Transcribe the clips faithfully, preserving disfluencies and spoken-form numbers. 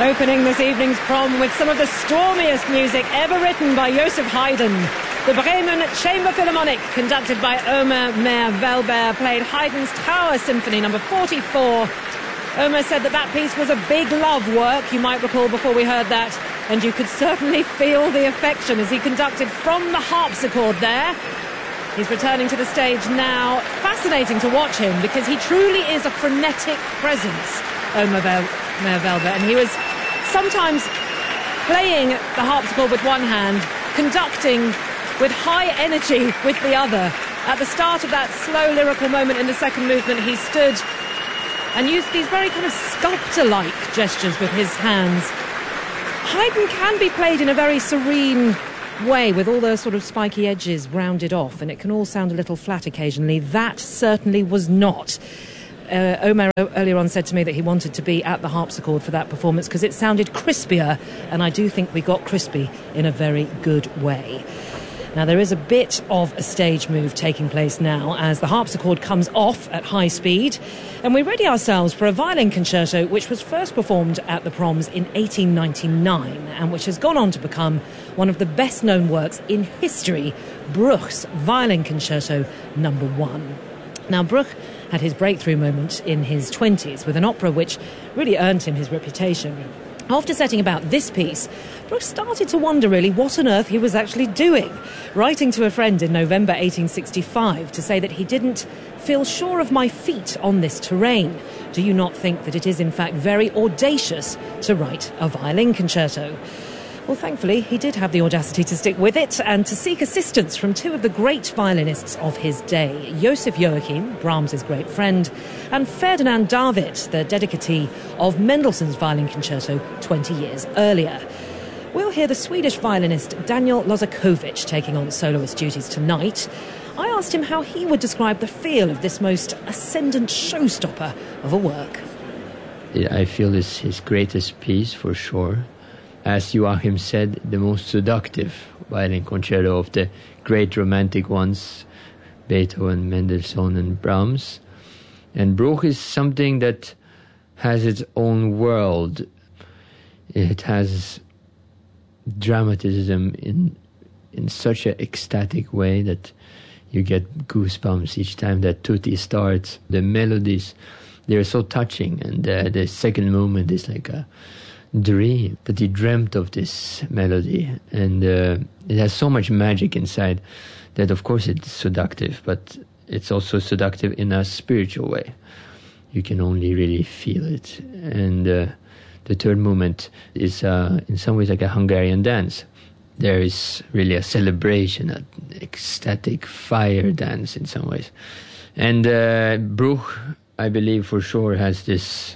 Opening this evening's prom with some of the stormiest music ever written by Joseph Haydn. The Bremen Chamber Philharmonic, conducted by Omer Meyer-Welber, played Haydn's Tower Symphony number forty-four. Omer said that that piece was a big love work, you might recall before we heard that, and you could certainly feel the affection as he conducted from the harpsichord there. He's returning to the stage now. Fascinating to watch him because he truly is a frenetic presence, Omer Meyer-Welber, and he was sometimes playing the harpsichord with one hand, conducting with high energy with the other. At the start of that slow lyrical moment in the second movement, he stood and used these very kind of sculptor-like gestures with his hands. Haydn can be played in a very serene way with all those sort of spiky edges rounded off, and it can all sound a little flat occasionally. That certainly was not. Uh, Omer earlier on said to me that he wanted to be at the harpsichord for that performance because it sounded crispier, and I do think we got crispy in a very good way. Now, there is a bit of a stage move taking place now as the harpsichord comes off at high speed, and we ready ourselves for a violin concerto which was first performed at the Proms in eighteen ninety-nine and which has gone on to become one of the best-known works in history, Bruch's Violin Concerto number one. Now, Bruch had his breakthrough moment in his twenties with an opera which really earned him his reputation. After setting about this piece, Bruch started to wonder really what on earth he was actually doing, writing to a friend in November eighteen sixty-five to say that he didn't feel sure of my feet on this terrain. Do you not think that it is in fact very audacious to write a violin concerto? Well, thankfully, he did have the audacity to stick with it and to seek assistance from two of the great violinists of his day, Joseph Joachim, Brahms' great friend, and Ferdinand David, the dedicatee of Mendelssohn's Violin Concerto twenty years earlier. We'll hear the Swedish violinist Daniel Lozakovich taking on soloist duties tonight. I asked him how he would describe the feel of this most ascendant showstopper of a work. I feel it's his greatest piece, for sure. As Joachim said, the most seductive violin concerto of the great romantic ones, Beethoven, Mendelssohn and Brahms. And Bruch is something that has its own world. It has dramatism in in such an ecstatic way that you get goosebumps each time that tutti starts. The melodies, they're so touching, and uh, the second movement is like a dream, that he dreamt of this melody, and uh, it has so much magic inside that of course it's seductive, but it's also seductive in a spiritual way. You can only really feel it. And uh, the third movement is uh, in some ways like a Hungarian dance. There is really a celebration, an ecstatic fire dance in some ways. And uh, Bruch, I believe for sure, has this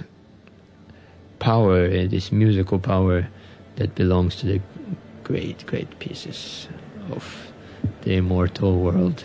power, uh, this musical power that belongs to the great, great pieces of the immortal world.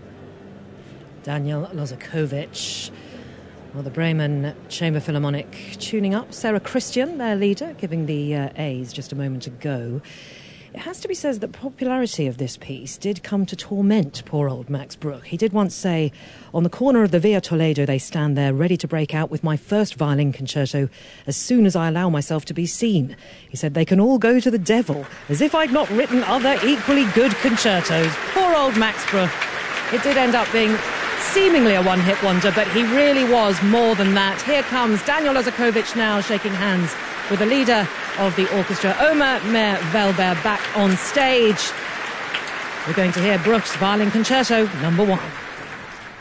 Daniel Lozakovich. Well, the Bremen Chamber Philharmonic tuning up. Sarah Christian, their leader, giving the uh, A's just a moment ago. It has to be said that the popularity of this piece did come to torment poor old Max Bruch. He did once say, on the corner of the Via Toledo, they stand there ready to break out with my first violin concerto as soon as I allow myself to be seen. He said, they can all go to the devil, as if I'd not written other equally good concertos. Poor old Max Bruch. It did end up being seemingly a one-hit wonder, but he really was more than that. Here comes Daniel Lozakovich now shaking hands with the leader of the orchestra, Omer Meyer-Welber, back on stage. We're going to hear Bruch's Violin Concerto number one.